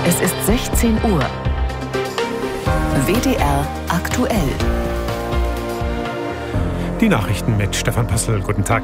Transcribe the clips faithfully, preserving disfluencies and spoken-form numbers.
Es ist sechzehn Uhr. W D R aktuell. Die Nachrichten mit Stefan Passel. Guten Tag.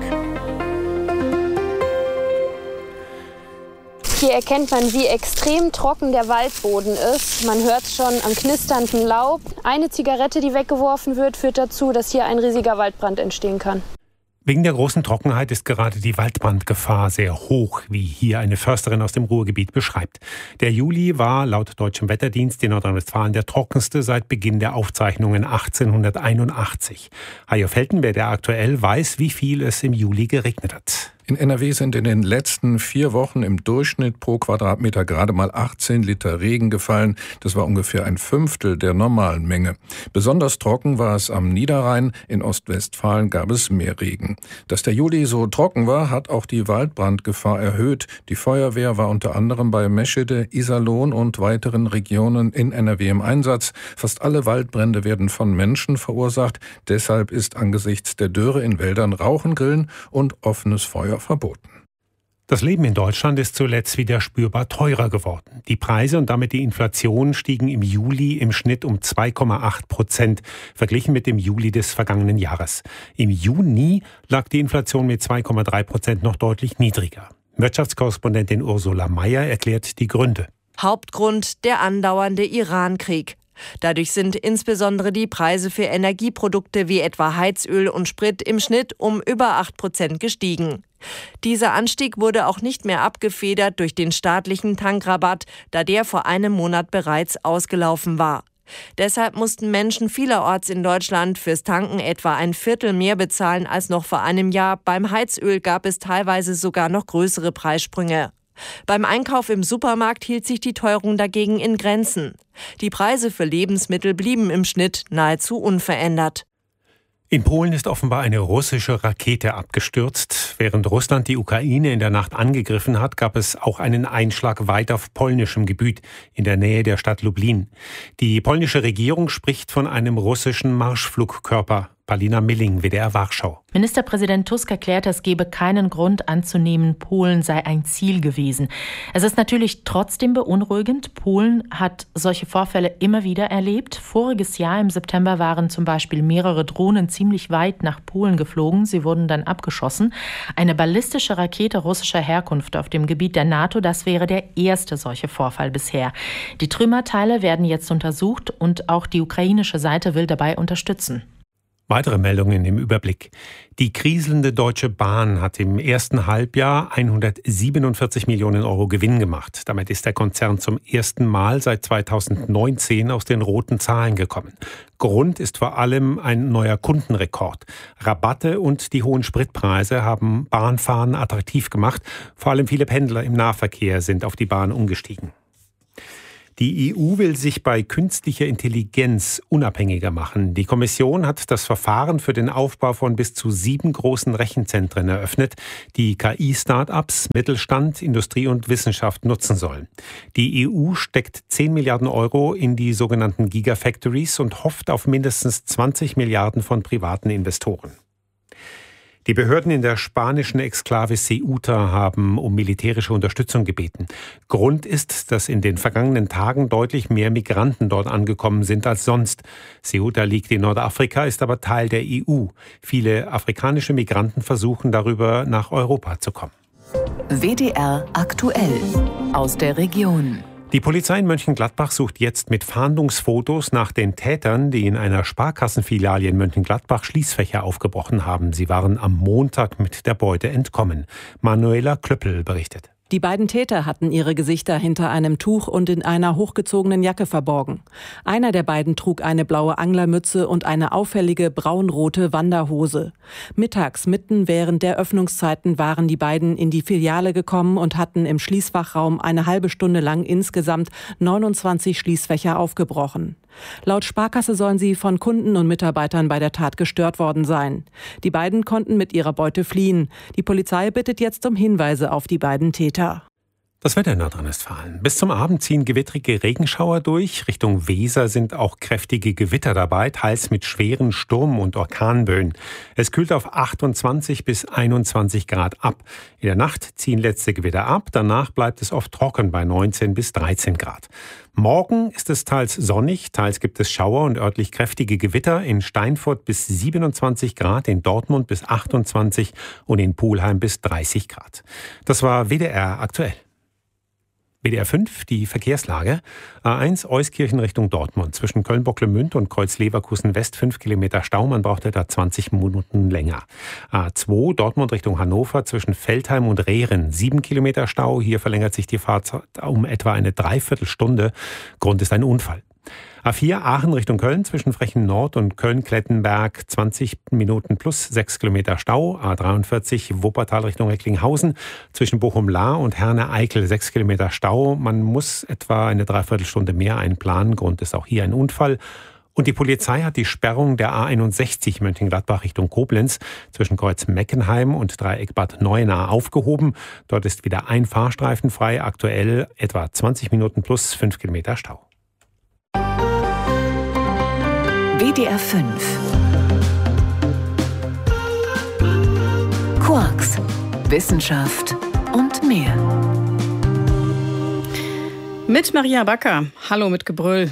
Hier erkennt man, wie extrem trocken der Waldboden ist. Man hört es schon am knisternden Laub. Eine Zigarette, die weggeworfen wird, führt dazu, dass hier ein riesiger Waldbrand entstehen kann. Wegen der großen Trockenheit ist gerade die Waldbrandgefahr sehr hoch, wie hier eine Försterin aus dem Ruhrgebiet beschreibt. Der Juli war laut Deutschem Wetterdienst in Nordrhein-Westfalen der trockenste seit Beginn der Aufzeichnungen achtzehnhunderteinundachtzig. Hajo Feltenberg, der aktuell weiß, wie viel es im Juli geregnet hat. In N R W sind in den letzten vier Wochen im Durchschnitt pro Quadratmeter gerade mal achtzehn Liter Regen gefallen. Das war ungefähr ein Fünftel der normalen Menge. Besonders trocken war es am Niederrhein. In Ostwestfalen gab es mehr Regen. Dass der Juli so trocken war, hat auch die Waldbrandgefahr erhöht. Die Feuerwehr war unter anderem bei Meschede, Iserlohn und weiteren Regionen in N R W im Einsatz. Fast alle Waldbrände werden von Menschen verursacht. Deshalb ist angesichts der Dürre in Wäldern Rauchen, Grillen und offenes Feuer verboten. Das Leben in Deutschland ist zuletzt wieder spürbar teurer geworden. Die Preise und damit die Inflation stiegen im Juli im Schnitt um zwei Komma acht Prozent, verglichen mit dem Juli des vergangenen Jahres. Im Juni lag die Inflation mit zwei Komma drei Prozent noch deutlich niedriger. Wirtschaftskorrespondentin Ursula Mayer erklärt die Gründe. Hauptgrund der andauernde Irankrieg. Dadurch sind insbesondere die Preise für Energieprodukte wie etwa Heizöl und Sprit im Schnitt um über acht Prozent gestiegen. Dieser Anstieg wurde auch nicht mehr abgefedert durch den staatlichen Tankrabatt, da der vor einem Monat bereits ausgelaufen war. Deshalb mussten Menschen vielerorts in Deutschland fürs Tanken etwa ein Viertel mehr bezahlen als noch vor einem Jahr. Beim Heizöl gab es teilweise sogar noch größere Preissprünge. Beim Einkauf im Supermarkt hielt sich die Teuerung dagegen in Grenzen. Die Preise für Lebensmittel blieben im Schnitt nahezu unverändert. In Polen ist offenbar eine russische Rakete abgestürzt. Während Russland die Ukraine in der Nacht angegriffen hat, gab es auch einen Einschlag weit auf polnischem Gebiet in der Nähe der Stadt Lublin. Die polnische Regierung spricht von einem russischen Marschflugkörper. Paulina Milling, W D R Warschau. Ministerpräsident Tusk erklärte, es gebe keinen Grund anzunehmen, Polen sei ein Ziel gewesen. Es ist natürlich trotzdem beunruhigend. Polen hat solche Vorfälle immer wieder erlebt. Voriges Jahr im September waren zum Beispiel mehrere Drohnen ziemlich weit nach Polen geflogen. Sie wurden dann abgeschossen. Eine ballistische Rakete russischer Herkunft auf dem Gebiet der NATO, das wäre der erste solche Vorfall bisher. Die Trümmerteile werden jetzt untersucht und auch die ukrainische Seite will dabei unterstützen. Weitere Meldungen im Überblick. Die kriselnde Deutsche Bahn hat im ersten Halbjahr hundertsiebenundvierzig Millionen Euro Gewinn gemacht. Damit ist der Konzern zum ersten Mal seit zweitausendneunzehn aus den roten Zahlen gekommen. Grund ist vor allem ein neuer Kundenrekord. Rabatte und die hohen Spritpreise haben Bahnfahren attraktiv gemacht. Vor allem viele Pendler im Nahverkehr sind auf die Bahn umgestiegen. Die E U will sich bei künstlicher Intelligenz unabhängiger machen. Die Kommission hat das Verfahren für den Aufbau von bis zu sieben großen Rechenzentren eröffnet, die K I-Start-ups, Mittelstand, Industrie und Wissenschaft nutzen sollen. Die E U steckt zehn Milliarden Euro in die sogenannten Gigafactories und hofft auf mindestens zwanzig Milliarden von privaten Investoren. Die Behörden in der spanischen Exklave Ceuta haben um militärische Unterstützung gebeten. Grund ist, dass in den vergangenen Tagen deutlich mehr Migranten dort angekommen sind als sonst. Ceuta liegt in Nordafrika, ist aber Teil der E U. Viele afrikanische Migranten versuchen darüber nach Europa zu kommen. W D R aktuell aus der Region. Die Polizei in Mönchengladbach sucht jetzt mit Fahndungsfotos nach den Tätern, die in einer Sparkassenfiliale in Mönchengladbach Schließfächer aufgebrochen haben. Sie waren am Montag mit der Beute entkommen. Manuela Klöppel berichtet. Die beiden Täter hatten ihre Gesichter hinter einem Tuch und in einer hochgezogenen Jacke verborgen. Einer der beiden trug eine blaue Anglermütze und eine auffällige braunrote Wanderhose. Mittags, mitten während der Öffnungszeiten, waren die beiden in die Filiale gekommen und hatten im Schließfachraum eine halbe Stunde lang insgesamt neunundzwanzig Schließfächer aufgebrochen. Laut Sparkasse sollen sie von Kunden und Mitarbeitern bei der Tat gestört worden sein. Die beiden konnten mit ihrer Beute fliehen. Die Polizei bittet jetzt um Hinweise auf die beiden Täter. Das Wetter in Nordrhein-Westfalen. Bis zum Abend ziehen gewittrige Regenschauer durch. Richtung Weser sind auch kräftige Gewitter dabei, teils mit schweren Sturm- und Orkanböen. Es kühlt auf achtundzwanzig bis einundzwanzig Grad ab. In der Nacht ziehen letzte Gewitter ab. Danach bleibt es oft trocken bei neunzehn bis dreizehn Grad. Morgen ist es teils sonnig, teils gibt es Schauer und örtlich kräftige Gewitter. In Steinfurt bis siebenundzwanzig Grad, in Dortmund bis achtundzwanzig und in Pulheim bis dreißig Grad. Das war W D R aktuell. W D R fünf, die Verkehrslage. A eins Euskirchen Richtung Dortmund. Zwischen Köln-Bocklemünd und Kreuz-Leverkusen West fünf Kilometer Stau. Man brauchte da zwanzig Minuten länger. A zwei Dortmund Richtung Hannover. Zwischen Veltheim und Rehren sieben Kilometer Stau. Hier verlängert sich die Fahrzeit um etwa eine Dreiviertelstunde. Grund ist ein Unfall. A vier Aachen Richtung Köln zwischen Frechen Nord und Köln-Klettenberg zwanzig Minuten plus sechs Kilometer Stau. A dreiundvierzig Wuppertal Richtung Recklinghausen zwischen Bochum-Lahr und Herne-Eickel sechs Kilometer Stau. Man muss etwa eine Dreiviertelstunde mehr einplanen. Grund ist auch hier ein Unfall. Und die Polizei hat die Sperrung der A einundsechzig Mönchengladbach Richtung Koblenz zwischen Kreuz Meckenheim und Dreieck Bad Neuenahr aufgehoben. Dort ist wieder ein Fahrstreifen frei. Aktuell etwa zwanzig Minuten plus fünf Kilometer Stau. W D R fünf. Quarks, Wissenschaft und mehr. Mit Maria Backer. Hallo mit Gebrüll.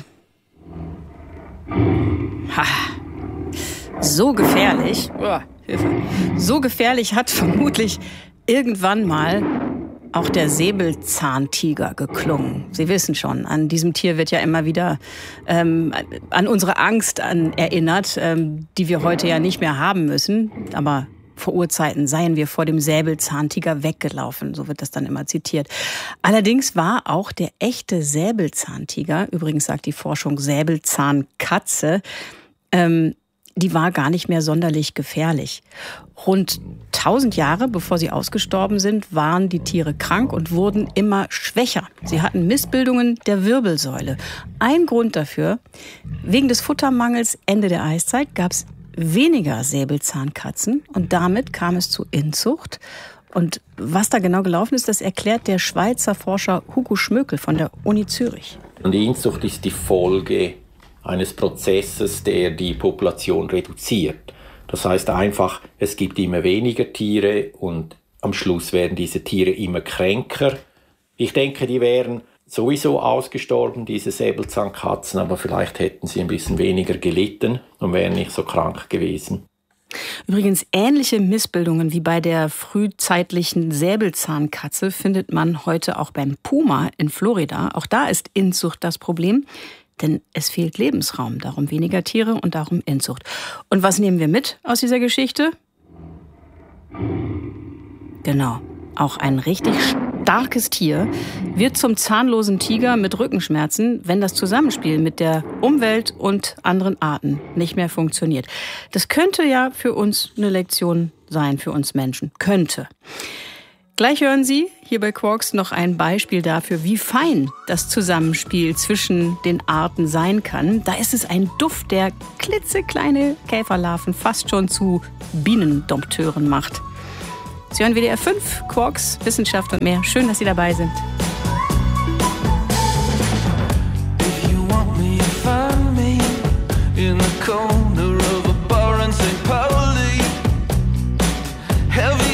Ha. So gefährlich. Oh, Hilfe. So gefährlich hat vermutlich irgendwann mal auch der Säbelzahntiger geklungen. Sie wissen schon, an diesem Tier wird ja immer wieder ähm, an unsere Angst an, erinnert, ähm, die wir heute ja nicht mehr haben müssen. Aber vor Urzeiten seien wir vor dem Säbelzahntiger weggelaufen, so wird das dann immer zitiert. Allerdings war auch der echte Säbelzahntiger, übrigens sagt die Forschung Säbelzahnkatze, ähm, die war gar nicht mehr sonderlich gefährlich. Rund tausend Jahre bevor sie ausgestorben sind, waren die Tiere krank und wurden immer schwächer. Sie hatten Missbildungen der Wirbelsäule. Ein Grund dafür: wegen des Futtermangels Ende der Eiszeit gab es weniger Säbelzahnkatzen und damit kam es zu Inzucht. Und was da genau gelaufen ist, das erklärt der Schweizer Forscher Hugo Schmökel von der Uni Zürich. Und die Inzucht ist die Folge eines Prozesses, der die Population reduziert. Das heißt einfach, es gibt immer weniger Tiere und am Schluss werden diese Tiere immer kränker. Ich denke, die wären sowieso ausgestorben, diese Säbelzahnkatzen, aber vielleicht hätten sie ein bisschen weniger gelitten und wären nicht so krank gewesen. Übrigens ähnliche Missbildungen wie bei der frühzeitlichen Säbelzahnkatze findet man heute auch beim Puma in Florida. Auch da ist Inzucht das Problem. Denn es fehlt Lebensraum, darum weniger Tiere und darum Inzucht. Und was nehmen wir mit aus dieser Geschichte? Genau, auch ein richtig starkes Tier wird zum zahnlosen Tiger mit Rückenschmerzen, wenn das Zusammenspiel mit der Umwelt und anderen Arten nicht mehr funktioniert. Das könnte ja für uns eine Lektion sein, für uns Menschen. Könnte. Gleich hören Sie hier bei Quarks noch ein Beispiel dafür, wie fein das Zusammenspiel zwischen den Arten sein kann. Da ist es ein Duft, der klitzekleine Käferlarven fast schon zu Bienendompteuren macht. Sie hören W D R fünf, Quarks, Wissenschaft und mehr. Schön, dass Sie dabei sind.